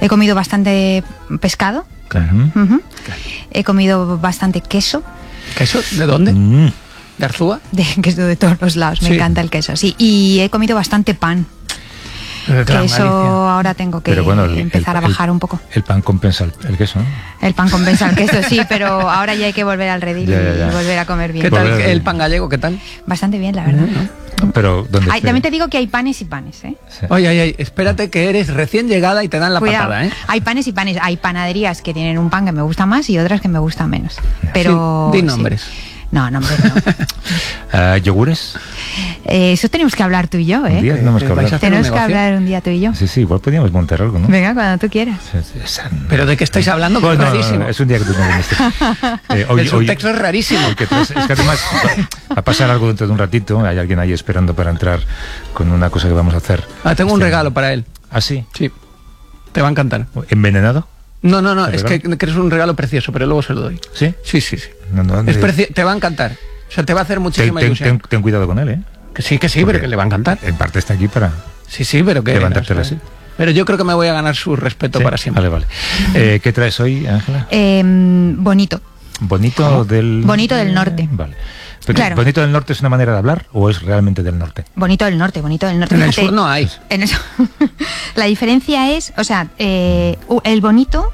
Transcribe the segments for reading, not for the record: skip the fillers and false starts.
He comido bastante pescado. Claro. He comido bastante queso. ¿Queso? ¿De dónde? ¿De Arzúa? Queso de todos los lados, me encanta el queso, sí. Y he comido bastante pan. Claro, que eso ahora tengo que empezar a bajar un poco. El pan compensa el queso, ¿no? El pan compensa el queso, sí, pero ahora ya hay que volver al redil y volver a comer bien. ¿Qué tal el pan gallego? ¿Qué tal? Bastante bien, la verdad. Pero ¿dónde también te digo que hay panes y panes, ¿eh? Sí. Oye, espérate que eres recién llegada y te dan la patada, ¿eh? Hay panes y panes. Hay panaderías que tienen un pan que me gusta más y otras que me gustan menos. Pero sí, di nombres. Sí. No, nombres no. ¿Yogures? Eso tenemos que hablar tú y yo, ¿eh? Un día tenemos que hablar. Tenemos que hablar un día tú y yo. Sí, igual podríamos montar algo, ¿no? Venga, cuando tú quieras. ¿Pero de qué estáis hablando? Pues no, es un día que tú no viniste. Es un texto rarísimo. Es que además va a pasar algo dentro de un ratito. Hay alguien ahí esperando para entrar con una cosa que vamos a hacer. Tengo un regalo para él. ¿Ah, sí? Sí. Te va a encantar. ¿Envenenado? No, es que es un regalo precioso, pero luego se lo doy. ¿Sí? Sí. Te va a encantar. O sea, te va a hacer muchísima ilusión. Ten cuidado con él, ¿eh? Que sí, pero que le va a encantar. En parte está aquí para... Sí, pero que... levantártela así. Pero yo creo que me voy a ganar su respeto para siempre. Vale. ¿Qué traes hoy, Ángela? Bonito. ¿Bonito del...? Bonito del norte. Vale. Pero, claro. ¿Bonito del norte es una manera de hablar o es realmente del norte? Bonito del norte. En el sur no hay. En eso. La diferencia es, o sea, el bonito...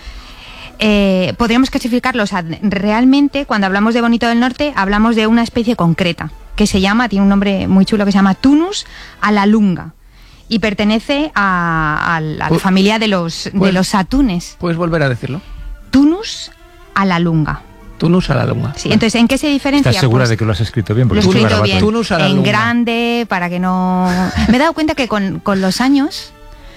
podríamos clasificarlo, o sea, realmente cuando hablamos de bonito del norte hablamos de una especie concreta que tiene un nombre muy chulo que se llama Tunus alalunga y pertenece a la familia de los atunes. ¿Puedes volver a decirlo? Tunus alalunga. Tunus alalunga. Sí, entonces, ¿en qué se diferencia? ¿Estás segura de que lo has escrito bien? Lo he escrito bien, Tunus alalunga. en grande, para que no... Me he dado cuenta que con los años...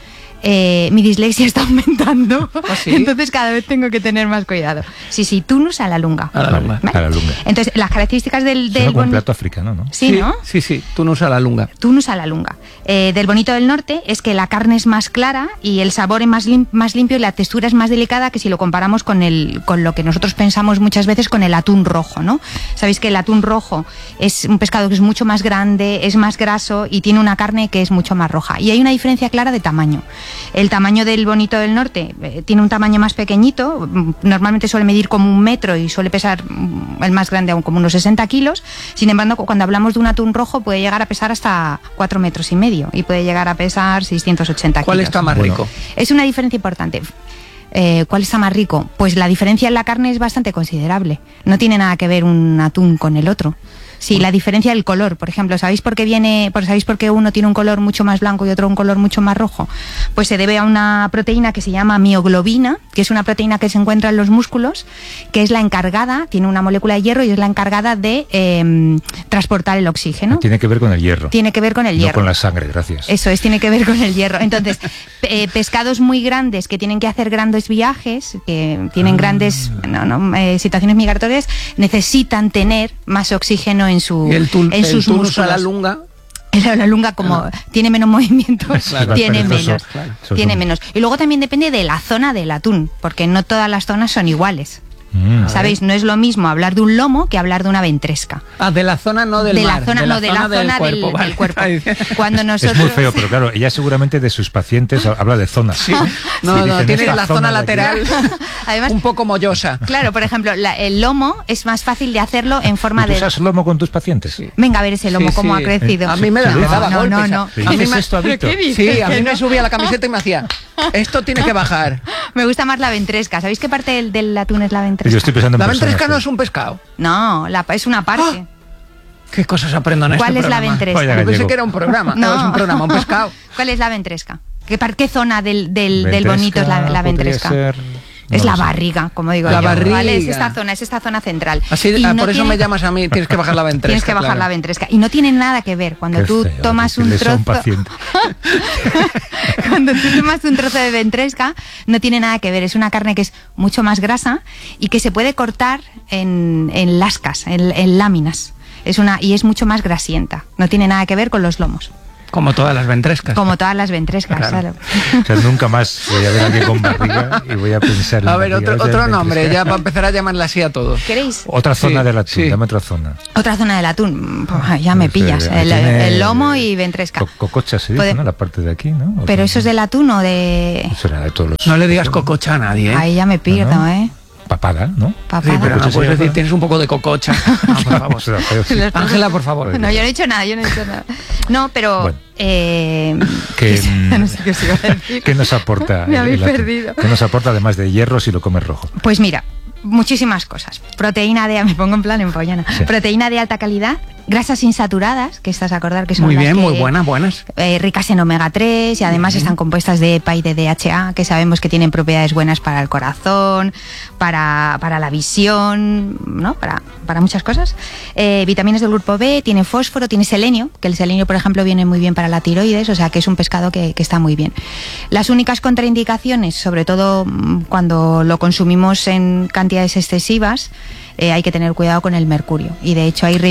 mi dislexia está aumentando. ¿Ah, sí? Entonces cada vez tengo que tener más cuidado. Sí, Tunus alalunga. Alalunga. ¿Vale? Alalunga. Entonces las características del un plato africano, ¿no? Sí, ¿no? Sí, Tunus alalunga. Tunus alalunga. Del bonito del norte es que la carne es más clara y el sabor es más limpio y la textura es más delicada que si lo comparamos con lo que nosotros pensamos muchas veces con el atún rojo, ¿no? Sabéis que el atún rojo es un pescado que es mucho más grande, es más graso y tiene una carne que es mucho más roja. Y hay una diferencia clara de tamaño. El tamaño del bonito del norte tiene un tamaño más pequeñito, normalmente suele medir como 1 metro y suele pesar el más grande aún como unos 60 kilos. Sin embargo, cuando hablamos de un atún rojo puede llegar a pesar hasta 4,5 metros y puede llegar a pesar 680 kilos. ¿Cuál está más rico? Es una diferencia importante. ¿Cuál está más rico? Pues la diferencia en la carne es bastante considerable. No tiene nada que ver un atún con el otro. Sí, la diferencia del color, por ejemplo, ¿sabéis por qué uno tiene un color mucho más blanco y otro un color mucho más rojo? Pues se debe a una proteína que se llama mioglobina, que es una proteína que se encuentra en los músculos, que es la encargada, tiene una molécula de hierro y es la encargada de transportar el oxígeno. Tiene que ver con el hierro. Tiene que ver con el hierro. No con la sangre, gracias. Eso es, tiene que ver con el hierro. Entonces, pescados muy grandes que tienen que hacer grandes viajes, que tienen grandes situaciones migratorias, necesitan tener más oxígeno en sus músculos. Alalunga. La lunga, como tiene menos movimiento, claro, tiene perezoso, menos. Claro. Tiene menos. Y luego también depende de la zona del atún, porque no todas las zonas son iguales. ¿Sabéis? No es lo mismo hablar de un lomo que hablar de una ventresca. De la zona, no del mar. De la zona del cuerpo. Cuando nosotros... Es muy feo, pero claro, ella seguramente de sus pacientes habla de zonas. Sí. No, tiene la zona lateral además, un poco mollosa. Claro, por ejemplo, el lomo es más fácil de hacerlo en forma ¿Tú de... usas lomo con tus pacientes? Sí. Venga, a ver ese lomo cómo ha crecido. A mí me daba golpes. No. ¿Qué dices esto, Víctor? Sí, a mí me subía la camiseta y me hacía, esto tiene que bajar. Me gusta más la ventresca. ¿Sabéis qué parte del atún es la ventresca? Yo estoy pensando en la ventresca no es un pescado. No, es una parte. ¿Qué cosas aprendo en este programa? ¿Cuál es la ventresca? Yo pensé que era un programa. No, es un programa, un pescado. ¿Cuál es la ventresca? ¿Qué zona del bonito es la ventresca? Es la barriga, como digo la yo. Barriga. ¿Vale? Es esta zona central. Así, por eso me llamas a mí, tienes que bajar la ventresca. Tienes que bajar la ventresca. Y no tiene nada que ver. Cuando tú tomas un trozo... Cuando tú tomas un trozo de ventresca, no tiene nada que ver. Es una carne que es mucho más grasa y que se puede cortar en lascas, en láminas. Y es mucho más grasienta. No tiene nada que ver con los lomos. Como todas las ventrescas. Como todas las ventrescas, claro. O sea, nunca más voy a ver a alguien con barriga y voy a pensar en... A ver, otro nombre, ya para empezar a llamarle así a todos. ¿Queréis? Otra zona del atún, dame otra zona. Otra zona del atún, ya me pillas. El lomo y ventresca. Cococha se dice, ¿no? La parte de aquí, ¿no? Pero eso es del atún o de... Eso era de todos los... No le digas cococha a nadie, ¿eh? Ahí ya me pierdo, ¿no? ¿eh? Papada, ¿no? Papada. Sí, pero no puedes decir, tienes un poco de cococha. No, por favor. Ángela, por favor. No, yo no he dicho nada, No, pero... Bueno. No sé qué os iba a decir. ¿Qué nos aporta? Me habéis perdido. ¿Qué nos aporta además de hierro si lo comes rojo? Pues mira, muchísimas cosas. Proteína de... Me pongo en plan empollana. Sí. Proteína de alta calidad, grasas insaturadas, que estás a acordar que son muy las bien, que, muy buenas. Ricas en omega 3 y además están compuestas de EPA y de DHA, que sabemos que tienen propiedades buenas para el corazón, para la visión, ¿no? Para muchas cosas. Vitaminas del grupo B, tiene fósforo, tiene selenio, que el selenio, por ejemplo, viene muy bien para la tiroides, o sea que es un pescado que está muy bien. Las únicas contraindicaciones, sobre todo cuando lo consumimos en cantidades excesivas, hay que tener cuidado con el mercurio. Y de hecho hay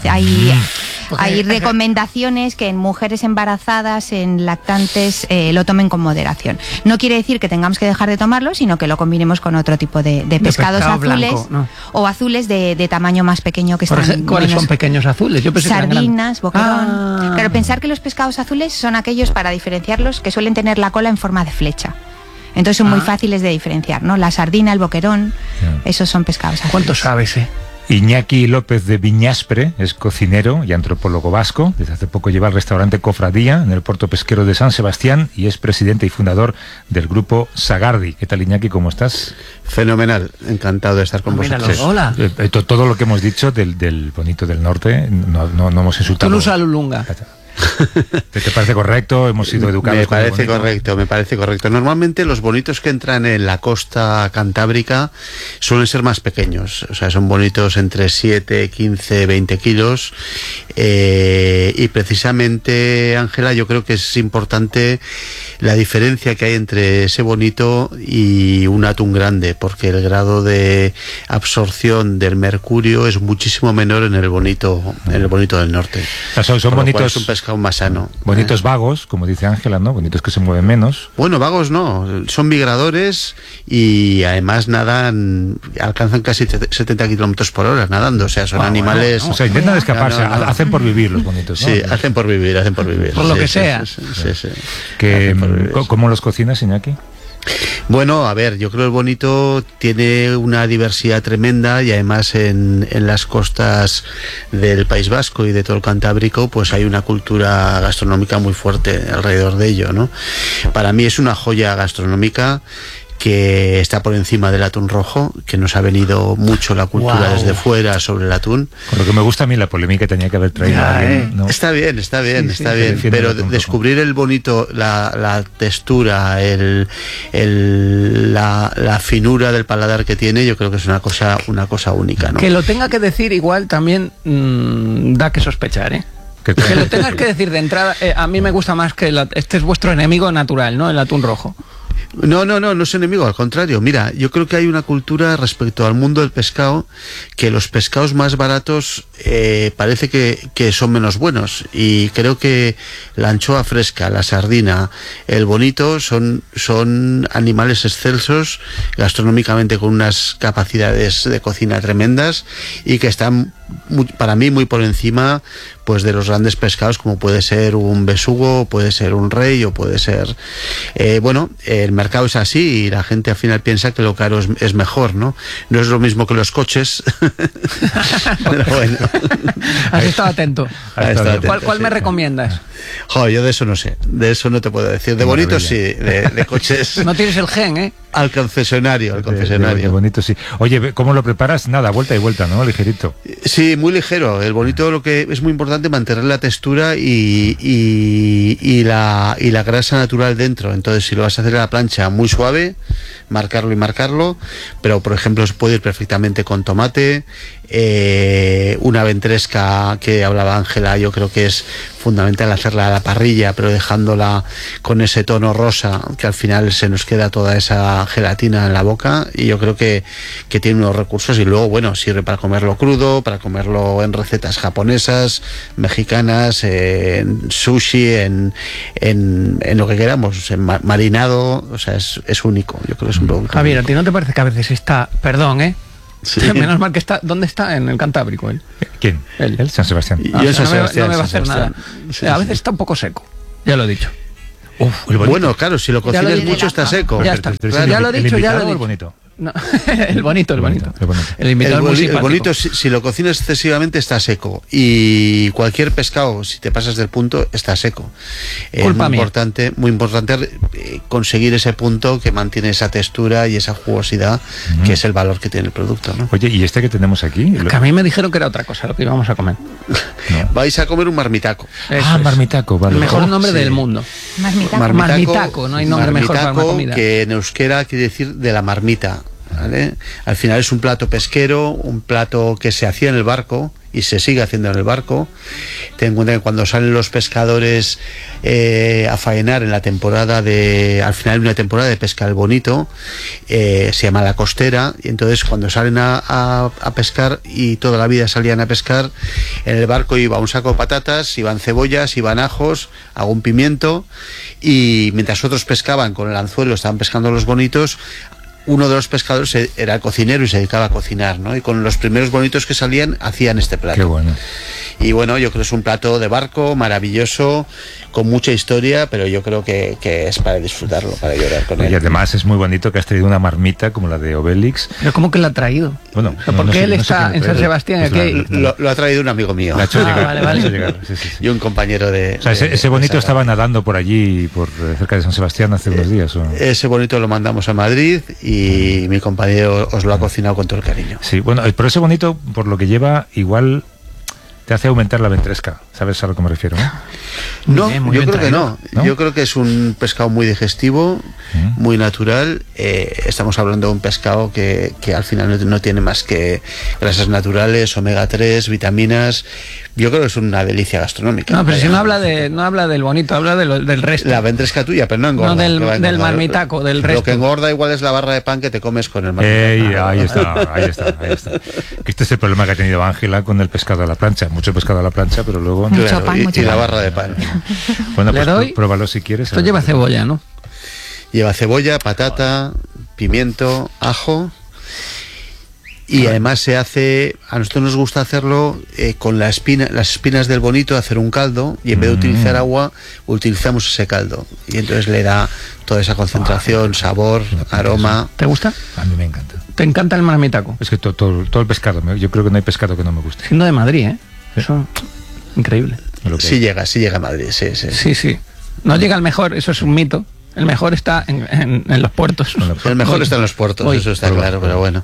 hay recomendaciones que en mujeres embarazadas, en lactantes, lo tomen con moderación. No quiere decir que tengamos que dejar de tomarlo, sino que lo combinemos con otro tipo de pescados azules blanco, ¿no? O azules de tamaño más pequeño que están. ¿Cuáles son pequeños azules? Yo pensé sardinas, boquerón. Claro, pensar que los pescados azules son aquellos, para diferenciarlos, que suelen tener la cola en forma de flecha. Entonces son muy fáciles de diferenciar, ¿no? La sardina, el boquerón, esos son pescados azules. ¿Cuánto sabes, Iñaki López de Viñaspre es cocinero y antropólogo vasco. Desde hace poco lleva el restaurante Cofradía en el puerto pesquero de San Sebastián y es presidente y fundador del grupo Sagardi. ¿Qué tal, Iñaki? ¿Cómo estás? Fenomenal, encantado de estar con vosotros. Hola. Todo lo que hemos dicho del bonito del norte, no hemos insultado. Tulusa Lulunga. ¿Te parece correcto? Hemos sido educados. Me parece correcto. Normalmente los bonitos que entran en la costa cantábrica suelen ser más pequeños, o sea, son bonitos entre 7, 15, 20 kilos y precisamente, Ángela, yo creo que es importante la diferencia que hay entre ese bonito y un atún grande, porque el grado de absorción del mercurio es muchísimo menor en el bonito del norte. O sea, son bonitos. Es un pescado más sano. Bonitos vagos, como dice Ángela, ¿no? Bonitos que se mueven menos. Bueno, vagos no, son migradores y además alcanzan casi 70 kilómetros por hora nadando, o sea, son animales... O sea, intentan escaparse, hacen por vivir los bonitos, ¿no? Sí, hacen por vivir. Por lo que sea. Sí. ¿Cómo los cocinas, Iñaki? Bueno, a ver, yo creo que el bonito tiene una diversidad tremenda y además en las costas del País Vasco y de todo el Cantábrico pues hay una cultura gastronómica muy fuerte alrededor de ello, ¿no? Para mí es una joya gastronómica que está por encima del atún rojo, que nos ha venido mucho la cultura desde fuera sobre el atún. Con lo que me gusta a mí la polémica tenía que haber traído a alguien, ¿no? Está bien, pero descubrir el bonito, la textura, la finura del paladar que tiene, yo creo que es una cosa única, ¿no? Que lo tenga que decir igual también da que sospechar, ¿eh? Que lo tengas que decir de entrada, a mí me gusta más que este es vuestro enemigo natural, ¿no? El atún rojo. No es enemigo, al contrario. Mira, yo creo que hay una cultura respecto al mundo del pescado, que los pescados más baratos parece que son menos buenos, y creo que la anchoa fresca, la sardina, el bonito son animales excelsos gastronómicamente, con unas capacidades de cocina tremendas y que están para mí muy por encima pues de los grandes pescados, como puede ser un besugo, puede ser un rey o puede ser el mercado es así y la gente al final piensa que lo caro es mejor, ¿no? No es lo mismo que los coches. Pero bueno. Has estado atento. ¿Cuál me recomiendas? Joder, yo de eso no sé, de eso no te puedo decir. De bonitos sí, de coches. No tienes el gen, ¿eh? Al concesionario. De bonito sí. Oye, ¿cómo lo preparas? Nada, vuelta y vuelta, ¿no? Ligerito. Sí, muy ligero. El bonito, lo que es muy importante, mantener la textura y la grasa natural dentro. Entonces, si lo vas a hacer a la plancha muy suave, marcarlo, pero por ejemplo se puede ir perfectamente con tomate, una ventresca que hablaba Ángela, yo creo que es fundamental hacerla a la parrilla, pero dejándola con ese tono rosa, que al final se nos queda toda esa gelatina en la boca, y yo creo que tiene unos recursos, y luego, bueno, sirve para comerlo crudo, para comerlo en recetas japonesas, mexicanas, en sushi, en lo que queramos, en marinado, o sea, es único. Yo creo que es un producto. Javier, ¿a ti no te parece que a veces está, perdón, Sí. menos mal que está, ¿dónde está? En el Cantábrico él. ¿Quién? Él. San Sebastián. Yo en San Sebastián, no me va a San hacer nada. Sebastián. Sí, A sí. veces está un poco seco, ya lo he dicho. Bueno, claro, si lo Ya lo cocinas dije, mucho está seco. Ya está. Pero Ya lo he dicho, ya lo he ¿El dicho. bonito? No, el bonito. El bonito. El invitado es muy El simpático. bonito, si lo cocinas excesivamente, está seco. Y cualquier pescado, si te pasas del punto, está seco. Culpa Es mía. muy importante conseguir ese punto que mantiene esa textura y esa jugosidad, que es el valor que tiene el producto, ¿no? Oye, ¿y este que tenemos aquí? Que a mí me dijeron que era otra cosa lo que íbamos a comer. No. Vais a comer un marmitaco. Eso es. marmitaco, vale. El mejor Oh, nombre sí. del mundo. Marmitaco. Marmitaco, no hay nombre mejor para una comida. Que en euskera quiere decir de la marmita, ¿vale? Al final es un plato pesquero, un plato que se hacía en el barco y se sigue haciendo en el barco. Ten en cuenta que cuando salen los pescadores a faenar en la temporada al final de una temporada de pesca del bonito, se llama la costera, y entonces cuando salen a pescar, y toda la vida salían a pescar, en el barco iba un saco de patatas, iban cebollas, iban ajos, algún pimiento, y mientras otros pescaban con el anzuelo, estaban pescando los bonitos, uno de los pescadores era cocinero y se dedicaba a cocinar, ¿no? Y con los primeros bonitos que salían hacían este plato. Qué bueno. Y bueno, yo creo que es un plato de barco maravilloso, con mucha historia, pero yo creo que es para disfrutarlo, para llorar con él. Y además es muy bonito que has traído una marmita como la de Obélix. Pero ¿cómo que la ha traído? Bueno, O sea, ¿por qué él está en San Sebastián? Pues Aquí? Lo ha traído un amigo mío La ha hecho llegar. vale, la ha vale. hecho llegar, sí, sí, sí. y un compañero de... O sea, ese bonito estaba nadando por allí, cerca de San Sebastián, hace unos días. ¿O? Ese bonito lo mandamos a Madrid y mi compañero os lo ha cocinado con todo el cariño. Sí, bueno, pero ese bonito, por lo que lleva, igual te hace aumentar la ventresca. ¿Sabes a lo que me refiero? No, muy yo bien creo que traído, no. ¿no? Yo creo que es un pescado muy digestivo, muy natural. Estamos hablando de un pescado que al final no tiene más que grasas naturales, omega 3, vitaminas. Yo creo que es una delicia gastronómica. No, pero si no habla del bonito, habla del resto. La ventresca tuya, pero no engorda. No, que va a engordar. del marmitaco, del Lo resto. que engorda igual es la barra de pan que te comes con el marmitaco. Ahí está. Que este es el problema que ha tenido Ángela con el pescado a la plancha. Mucho pescado a la plancha, pero luego... Mucho Claro, pan, mucho y la pan. barra de pan. Bueno, ¿Le pues doy? pruébalo si quieres. Esto lleva cebolla, ¿no? Lleva cebolla, patata, pimiento, ajo. Y además se hace, a nosotros nos gusta hacerlo con las espinas del bonito, hacer un caldo, y en vez de utilizar agua, utilizamos ese caldo. Y entonces le da toda esa concentración, sabor, aroma. ¿Te gusta? A mí me encanta. ¿Te encanta el marmitaco? Es que todo el pescado, yo creo que no hay pescado que no me guste. Siendo de Madrid, ¿eh? Eso, increíble. Lo que Sí llega a Madrid, sí. Sí. No llega al mejor, eso es un mito. El mejor está en los puertos. El mejor Hoy. está en los puertos, Hoy. eso está claro, pero bueno.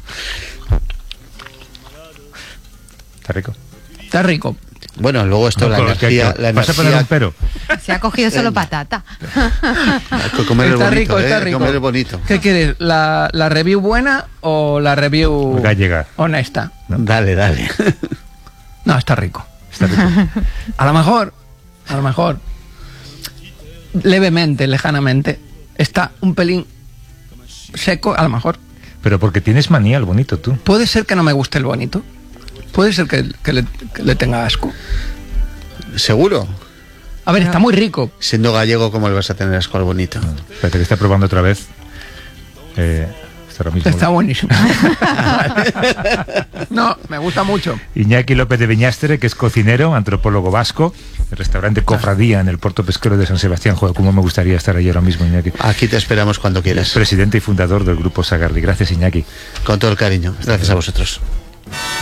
Está rico. Está rico. Bueno, luego esto, la energía... ¿Vas a poner un pero? Se ha cogido solo patata. Comer el Está bonito, rico, está rico. comer el bonito. ¿Qué quieres? ¿La review buena o la review Gallega. honesta? ¿No? Dale. No, está rico. Está rico. A lo mejor, levemente, lejanamente, está un pelín seco, a lo mejor. Pero porque tienes manía al bonito, tú. Puede ser que no me guste el bonito. Puede ser que le tenga asco. ¿Seguro? A ver, está muy rico. Siendo gallego, ¿cómo le vas a tener asco al bonito? Espérate que está probando otra vez. Está ahora mismo. Está buenísimo. No, me gusta mucho. Iñaki López de Viñastre, que es cocinero, antropólogo vasco, el restaurante Cofradía en el puerto pesquero de San Sebastián. Joder, cómo me gustaría estar allí ahora mismo, Iñaki. Aquí te esperamos cuando Es quieras. presidente y fundador del grupo Sagardi. Gracias, Iñaki. Con todo el cariño. Gracias a vosotros.